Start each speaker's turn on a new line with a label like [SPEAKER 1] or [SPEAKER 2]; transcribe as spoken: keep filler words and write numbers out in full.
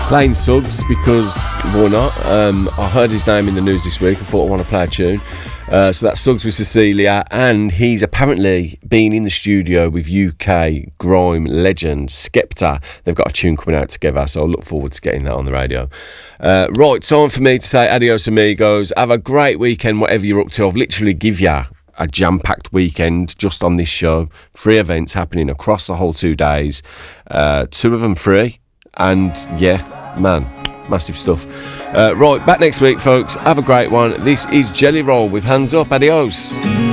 [SPEAKER 1] playing Suggs because why not? Um, I heard his name in the news this week. I thought I want to play a tune. Uh, so that's Suggs with Cecilia, and he's apparently been in the studio with U K grime legend Skepta. They've got a tune coming out together, so I look forward to getting that on the radio. Uh, right, time for me to say adios amigos. Have a great weekend, whatever you're up to. I've literally give you a jam-packed weekend just on this show. Three events happening across the whole two days. Uh, two of them free, and yeah, man, massive stuff. Uh, right, back next week, folks. Have a great one. This is Jelly Roll with Hands Up. Adios.